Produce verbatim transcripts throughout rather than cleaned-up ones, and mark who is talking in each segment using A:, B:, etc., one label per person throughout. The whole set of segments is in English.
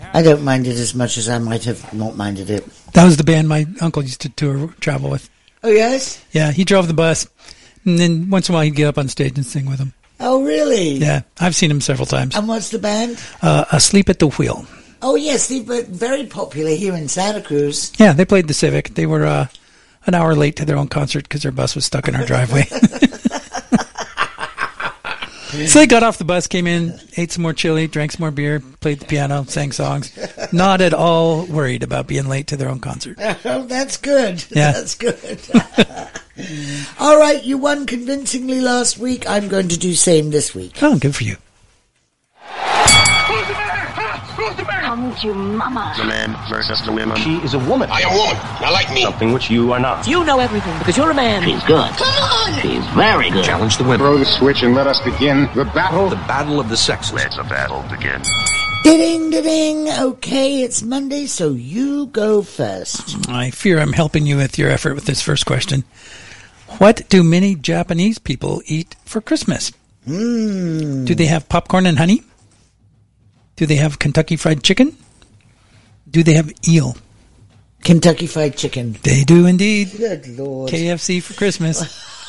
A: I don't mind it as much as I might have not minded it.
B: That was the band my uncle used to tour travel with.
A: Oh, yes?
B: Yeah, he drove the bus, and then once in a while he'd get up on stage and sing with them.
A: Oh, really?
B: Yeah, I've seen him several times.
A: And what's the band?
B: Uh, Asleep at the Wheel.
A: Oh, yes, they were very popular here in Santa Cruz.
B: Yeah, they played the Civic. They were uh, an hour late to their own concert because their bus was stuck in our driveway. So they got off the bus, came in, ate some more chili, drank some more beer, played the piano, sang songs. Not at all worried about being late to their own concert.
A: Oh, that's good.
B: Yeah.
A: That's good. All right, you won convincingly last week. I'm going to do same this week.
B: Oh, good for you.
C: Come to mama.
D: The man versus the women.
E: She is a woman.
D: I am a woman, not like me.
E: Something which you are not.
C: You know everything because you're a man.
F: She's good.
C: Come on.
F: She's very good.
E: Challenge the women.
D: Throw the switch and let us begin the battle.
E: The battle of the sexes.
D: Let the battle begin.
A: Ding, ding. Okay, it's Monday, so you go first.
B: I fear I'm helping you with your effort with this first question. What do many Japanese people eat for Christmas?
A: Mm.
B: Do they have popcorn and honey? Do they have Kentucky Fried Chicken? Do they have eel?
A: Kentucky Fried Chicken.
B: They do indeed.
A: Good Lord.
B: K F C for Christmas.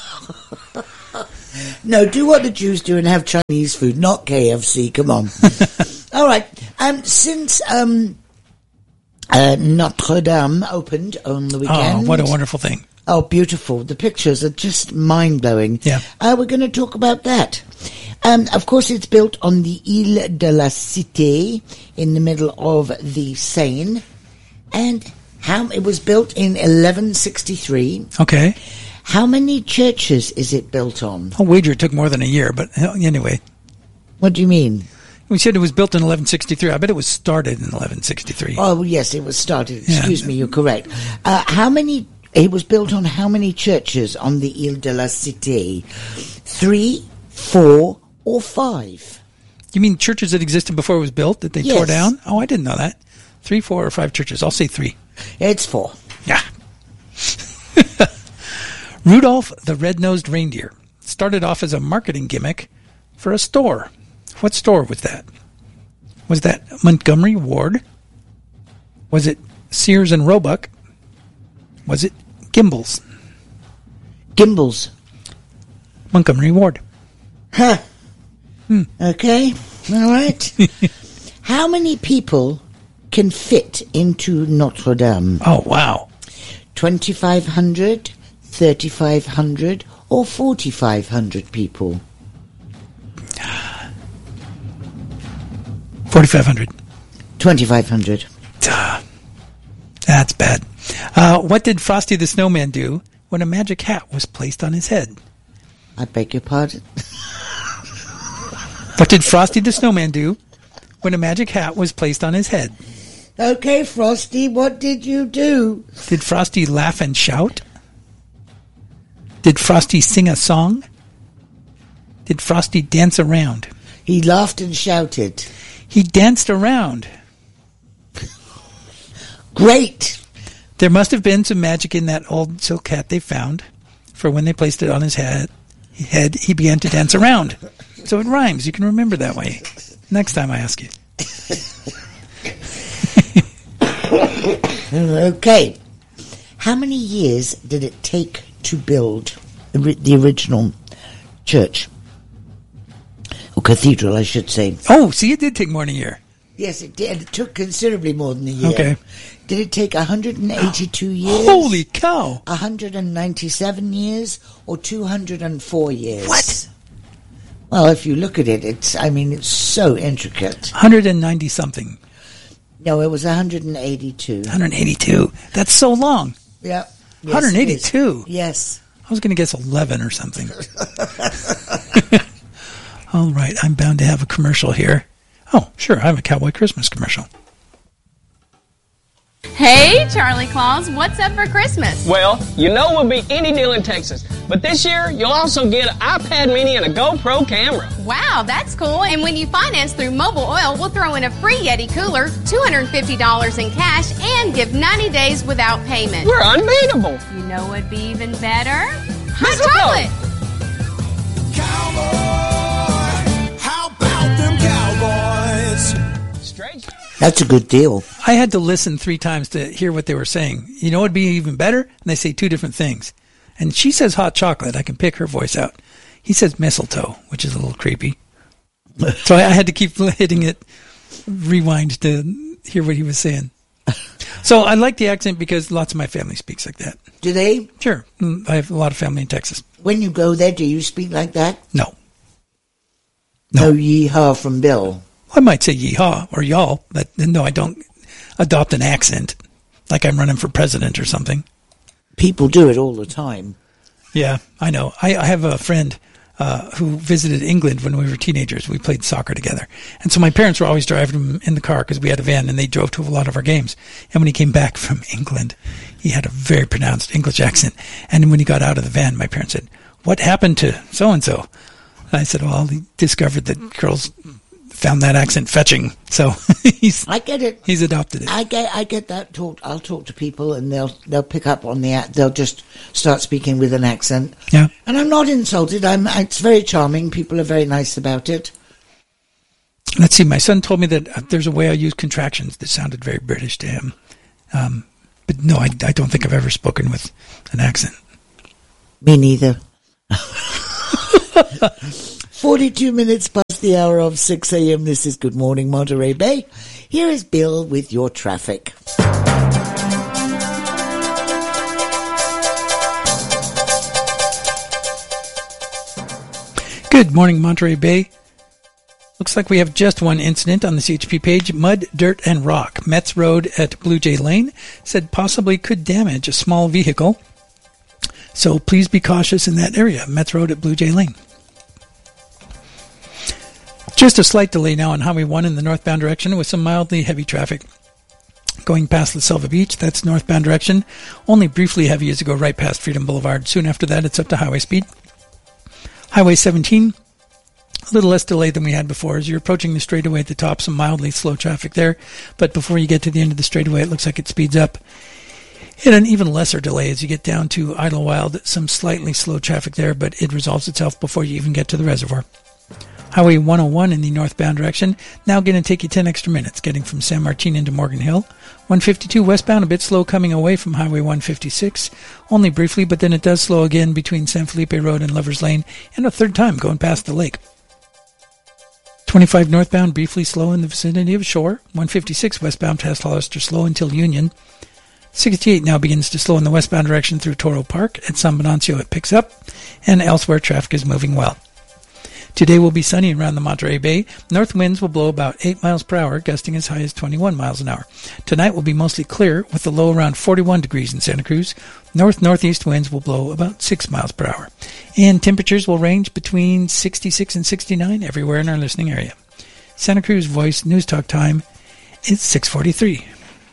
A: No, do what the Jews do and have Chinese food, not K F C. Come on. All right. Um, since um, uh, Notre Dame opened on the weekend.
B: Oh, what a wonderful thing.
A: Oh, beautiful. The pictures are just mind-blowing.
B: Yeah.
A: Uh, we're going to talk about that. Um, of course, it's built on the Ile de la Cité in the middle of the Seine. And how it was built in eleven sixty-three.
B: Okay.
A: How many churches is it built on?
B: I'll wager it took more than a year, but anyway.
A: What do you mean?
B: We said it was built in eleven sixty-three. I bet it was started in eleven sixty-three.
A: Oh, yes, it was started. Excuse
B: Yeah.
A: me, you're correct. Uh, how many... It was built on how many churches on the Ile de la Cité? Three, four, or five?
B: You mean churches that existed before it was built that they
A: Yes.
B: tore down? Oh, I didn't know that. Three, four, or five churches. I'll say three.
A: It's four.
B: Yeah. Rudolph the Red-Nosed Reindeer started off as a marketing gimmick for a store. What store was that? Was that Montgomery Ward? Was it Sears and Roebuck? Was it Gimbel's?
A: Gimbel's.
B: Montgomery Ward.
A: Huh.
B: Hmm.
A: Okay. All right. How many people can fit into Notre Dame?
B: Oh, wow.
A: twenty-five hundred, thirty-five hundred, or forty-five hundred people?
B: forty-five hundred.
A: twenty-five hundred.
B: Duh. That's bad. Uh, what did Frosty the Snowman do when a magic hat was placed on his head?
A: I beg your pardon?
B: What did Frosty the Snowman do when a magic hat was placed on his head?
A: Okay, Frosty, what did you do?
B: Did Frosty laugh and shout? Did Frosty sing a song? Did Frosty dance around?
A: He laughed and shouted.
B: He danced around.
A: Great.
B: There must have been some magic in that old silk hat they found, for when they placed it on his head, head he began to dance around. So it rhymes. You can remember that way. Next time I ask you.
A: Okay. How many years did it take to build the the original church? Or cathedral, I should say.
B: Oh, see, it did take more than a year.
A: Yes, it did. It took considerably more than a year.
B: Okay.
A: Did it take one hundred eighty-two years?
B: Holy cow.
A: one hundred ninety-seven years or two hundred four years?
B: What?
A: Well, if you look at it, it's, I mean, it's so intricate.
B: one hundred ninety something.
A: No, it was one hundred eighty-two.
B: one hundred eighty-two. That's so long.
A: Yeah. Yes,
B: one hundred eighty-two.
A: it is. Yes.
B: I was going to guess eleven or something. All right, I'm bound to have a commercial here. Oh, sure, I have a Cowboy Christmas commercial.
G: Hey, Charlie Claus, what's up for Christmas?
H: Well, you know we'll be any deal in Texas, but this year you'll also get an iPad mini and a GoPro camera.
G: Wow, that's cool. And when you finance through Mobile Oil, we'll throw in a free Yeti cooler, two hundred fifty dollars in cash, and give ninety days without payment.
H: We're unbeatable.
G: You know what'd be even better? Hot
H: Mistletoe.
G: chocolate.
I: Cowboy, how about them cowboys?
H: Straight.
A: That's a good deal.
B: I had to listen three times to hear what they were saying. You know what would be even better? And they say two different things. And she says hot chocolate. I can pick her voice out. He says mistletoe, which is a little creepy. So I had to keep hitting it, rewind to hear what he was saying. So I like the accent because lots of my family speaks like that.
A: Do they?
B: Sure. I have a lot of family in Texas.
A: When you go there, do you speak like that?
B: No.
A: No, no yeehaw from Bill.
B: I might say yeehaw or y'all, but no, I don't adopt an accent like I'm running for president or something.
A: People do it all the time.
B: Yeah, I know. I, I have a friend uh, who visited England when we were teenagers. We played soccer together. And so my parents were always driving him in the car because we had a van, and they drove to a lot of our games. And when he came back from England, he had a very pronounced English accent. And when he got out of the van, my parents said, "What happened to so-and-so?" And I said, well, he discovered that girls found that accent fetching, so he's
A: I get it.
B: He's adopted it.
A: I get I get that talk. I'll talk to people and they'll they'll pick up on the they'll just start speaking with an accent.
B: Yeah,
A: and I'm not insulted. I'm. It's very charming. People are very nice about it.
B: Let's see. My son told me that there's a way I use contractions that sounded very British to him, um, but no, I, I don't think I've ever spoken with an accent.
A: Me neither. Forty-two minutes past the hour of six a.m. This is Good Morning Monterey Bay. Here is Bill with your traffic.
B: Good morning, Monterey Bay. Looks like we have just one incident on the C H P page. Mud, dirt, and rock. Metz Road at Blue Jay Lane said possibly could damage a small vehicle. So please be cautious in that area. Metz Road at Blue Jay Lane. Just a slight delay now on Highway one in the northbound direction with some mildly heavy traffic going past La Selva Beach. That's northbound direction. Only briefly heavy as you go right past Freedom Boulevard. Soon after that, it's up to highway speed. Highway seventeen, a little less delay than we had before. As you're approaching the straightaway at the top, some mildly slow traffic there. But before you get to the end of the straightaway, it looks like it speeds up. And an even lesser delay as you get down to Idlewild. Some slightly slow traffic there, but it resolves itself before you even get to the reservoir. Highway one oh one in the northbound direction, now going to take you ten extra minutes getting from San Martin into Morgan Hill. one fifty-two westbound, a bit slow coming away from Highway one fifty-six, only briefly, but then it does slow again between San Felipe Road and Lover's Lane, and a third time going past the lake. twenty-five northbound, briefly slow in the vicinity of Shore. one fifty-six westbound past Hollister, slow until Union. sixty-eight now begins to slow in the westbound direction through Toro Park. At San Venancio it picks up, and elsewhere traffic is moving well. Today will be sunny around the Monterey Bay. North winds will blow about eight miles per hour, gusting as high as twenty-one miles an hour. Tonight will be mostly clear, with the low around forty-one degrees in Santa Cruz. North-northeast winds will blow about six miles per hour. And temperatures will range between sixty-six and sixty-nine everywhere in our listening area. Santa Cruz Voice News Talk time is six forty-three.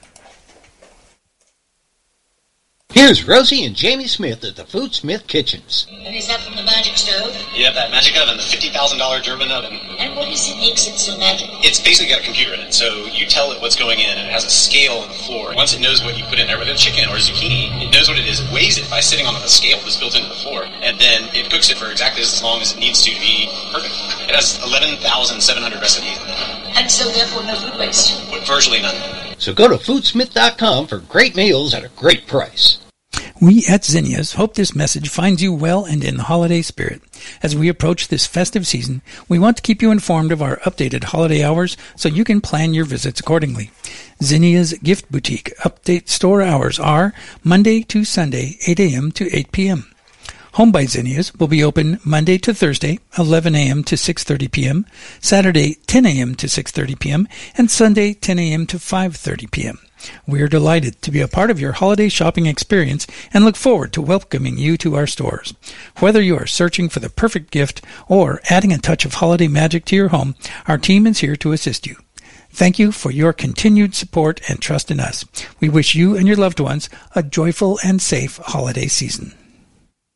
F: Here's Rosie and Jamie Smith at the Food Smith Kitchens.
I: And is that from the magic stove?
J: Yeah, that magic oven, the fifty thousand dollars German oven.
I: And what is it makes it so magic?
J: It's basically got a computer in it, so you tell it what's going in, and it has a scale on the floor. Once it knows what you put in there, whether it's chicken or zucchini, it knows what it is, it weighs it by sitting on a scale that's built into the floor, and then it cooks it for exactly as long as it needs to to be perfect. It has eleven thousand seven hundred recipes in it.
I: And so therefore no food waste?
J: Virtually none.
F: So go to foodsmith dot com for great meals at a great price.
B: We at Zinnias hope this message finds you well and in the holiday spirit. As we approach this festive season, we want to keep you informed of our updated holiday hours so you can plan your visits accordingly. Zinnias Gift Boutique update store hours are Monday to Sunday, eight a.m. to eight p.m. Home by Zinnias will be open Monday to Thursday, eleven a.m. to six thirty p.m., Saturday, ten a.m. to six thirty p.m., and Sunday, ten a.m. to five thirty p.m. We're delighted to be a part of your holiday shopping experience and look forward to welcoming you to our stores. Whether you are searching for the perfect gift or adding a touch of holiday magic to your home, our team is here to assist you. Thank you for your continued support and trust in us. We wish you and your loved ones a joyful and safe holiday season.